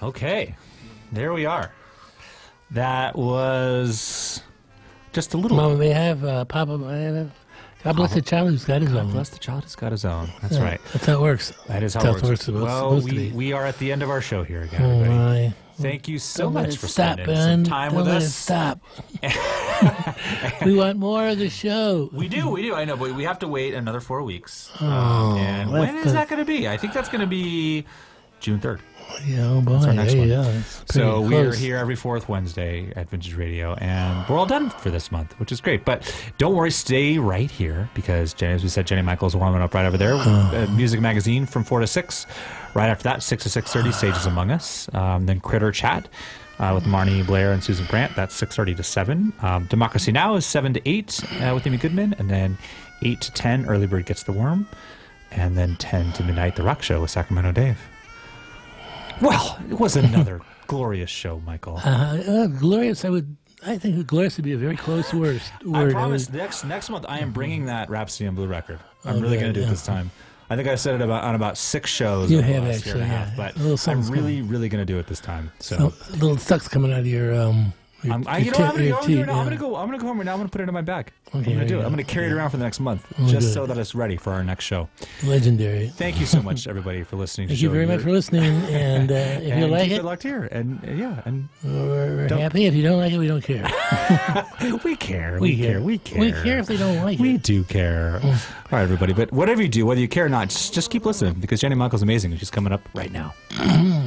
Okay, there we are. That was just a little. Well, they have Papa. God bless the child who's got his own. God bless the child who's got his own. That's right. That's how it works. That is how it works. Well, we are at the end of our show here again, everybody. Thank you so much for spending some time with us. Stop. We want more of the show. We do. I know, but we have to wait another 4 weeks. Oh, and when is that going to be? I think that's going to be June 3rd. Yeah, oh boy. That's our next one. Yeah, so we are here every fourth Wednesday at Vintage Radio, and we're all done for this month, which is great. But don't worry, stay right here, because as we said, Jenny Michael's warming up right over there. Music Magazine from 4 to 6. Right after that, 6 to 6:30, Sages Among Us. Then Critter Chat with Marnie Blair and Susan Brandt. That's 6:30 to 7. Democracy Now! Is 7 to 8 with Amy Goodman. And then 8 to 10, Early Bird Gets the Worm. And then 10 to midnight, The Rock Show with Sacramento Dave. Well, it was another glorious show, Michael. Glorious, I think glorious would be a very close word. I promise next month I am bringing that Rhapsody in Blue record. I'm really going to do it this time. I think I said it on about 6 shows. You over have the last actually, year and a half, but I'm really going to do it this time. So little sucks coming out of your. I'm going to go home right now. I'm going to put it in my bag. Okay, I'm going to do it. I'm going to carry it around for the next month, just so that it's ready for our next show. Legendary. Thank you so much, everybody, for listening. Thank you very much for listening. And if you like keep it, locked here. And we're happy. If you don't like it, we don't care. We care. We care. We care if they don't like it. We do care. All right, everybody. But whatever you do, whether you care or not, just keep listening, because Jenny Michael's amazing, and she's coming up right now.